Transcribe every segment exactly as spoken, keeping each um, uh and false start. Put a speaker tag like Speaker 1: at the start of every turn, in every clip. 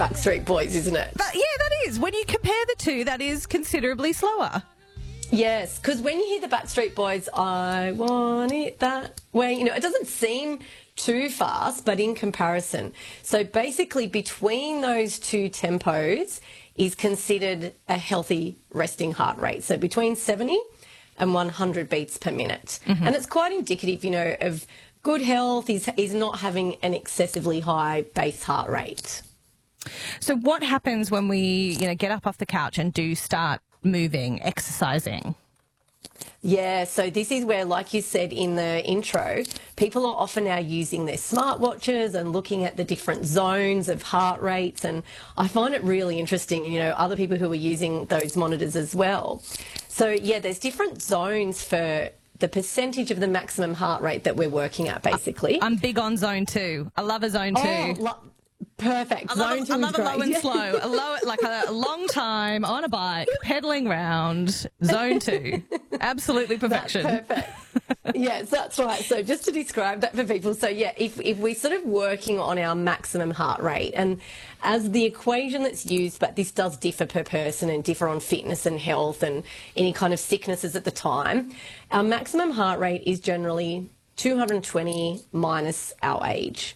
Speaker 1: Backstreet Boys, isn't it?
Speaker 2: But yeah, that is. When you compare the two, that is considerably slower.
Speaker 1: Yes, because when you hear the Backstreet Boys, I want it that way, you know, it doesn't seem too fast, but in comparison. So basically between those two tempos is considered a healthy resting heart rate. So between seventy and one hundred beats per minute. Mm-hmm. And it's quite indicative, you know, of good health is, is not having an excessively high base heart rate.
Speaker 2: So what happens when we, you know, get up off the couch and do start moving, exercising?
Speaker 1: Yeah, so this is where, like you said in the intro, people are often now using their smartwatches and looking at the different zones of heart rates, and I find it really interesting, you know, other people who are using those monitors as well. So, yeah, there's different zones for the percentage of the maximum heart rate that we're working at, basically.
Speaker 2: I'm big on zone two. I love a zone two.
Speaker 1: Oh, lo- Perfect.
Speaker 2: I love,
Speaker 1: Zone two
Speaker 2: I love
Speaker 1: is
Speaker 2: it low
Speaker 1: great.
Speaker 2: and slow. A low, like a, a long time on a bike, pedaling round, zone two. Absolutely perfection.
Speaker 1: That's perfect. Yes, that's right. So just to describe that for people, so yeah, if, if we're sort of working on our maximum heart rate, and as the equation that's used, but this does differ per person and differ on fitness and health and any kind of sicknesses at the time, our maximum heart rate is generally two hundred twenty minus our age.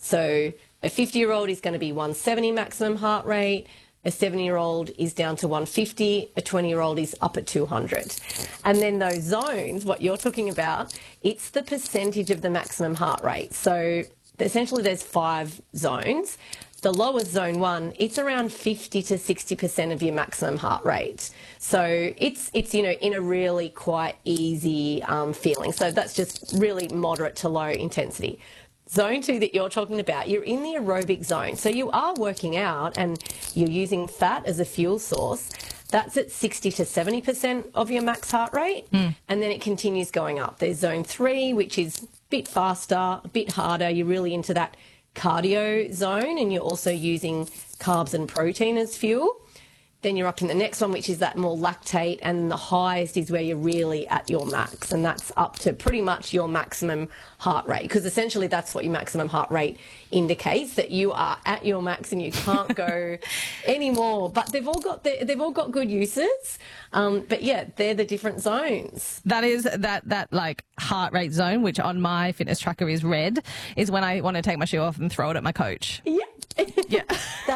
Speaker 1: So a fifty-year-old is going to be one seventy maximum heart rate, a seventy-year-old is down to one fifty, a twenty-year-old is up at two hundred. And then those zones, what you're talking about, it's the percentage of the maximum heart rate. So essentially there's five zones. The lowest zone one, it's around fifty to sixty percent of your maximum heart rate. So it's, it's you know, in a really quite easy um, feeling. So that's just really moderate to low intensity. Zone two that you're talking about, you're in the aerobic zone. So you are working out and you're using fat as a fuel source. That's at sixty to seventy percent of your max heart rate. Mm. And then it continues going up. There's zone three, which is a bit faster, a bit harder. You're really into that cardio zone, and you're also using carbs and protein as fuel. Then you're up in the next one, which is that more lactate, and the highest is where you're really at your max, and that's up to pretty much your maximum heart rate, because essentially that's what your maximum heart rate indicates, that you are at your max and you can't go anymore. But they've all got their, they've all got good uses, um, but yeah, they're the different zones.
Speaker 2: That is that that like heart rate zone, which on my fitness tracker is red, is when I want to take my shoe off and throw it at my coach.
Speaker 1: Yeah,
Speaker 2: yeah.